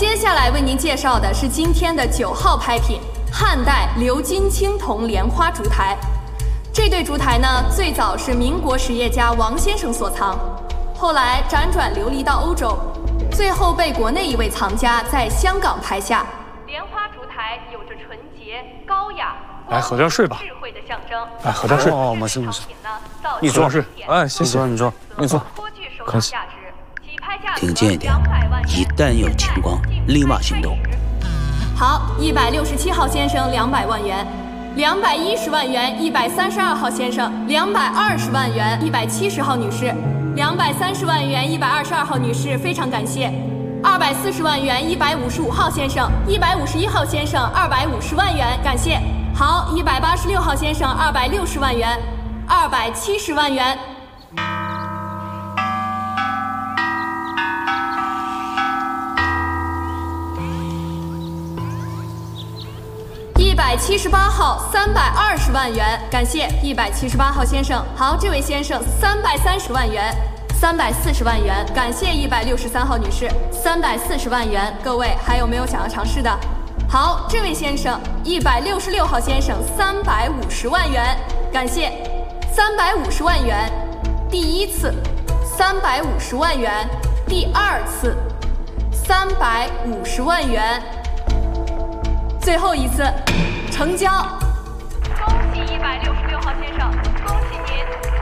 接下来为您介绍的是今天的9号拍品——汉代鎏金青铜莲花烛台。这对烛台呢，最早是民国实业家王先生所藏，后来辗转流离到欧洲，最后被国内一位藏家在香港拍下。莲花烛台有着纯洁、高雅、 来喝点水吧， 智慧的象征。 来喝点水。 哦，没事没事。 你坐是。哎，谢谢。 你坐。 客气。 听见一点，一旦有情况，立马行动。 好，167号先生200万元，210万元132号先生，220万元170号女士，230万元122号女士，非常感谢。240万元155号先生，151号先生250万元，感谢。好，186号先生260万元，270万元。178号320万元，感谢178号先生。好，这位先生330万元，340万元，感谢163号女士，340万元。各位还有没有想要尝试的？好，这位先生166号先生350万元，感谢350万元。第一次350万元，第二次350万元，最后一次成交。恭喜166号先生，恭喜您。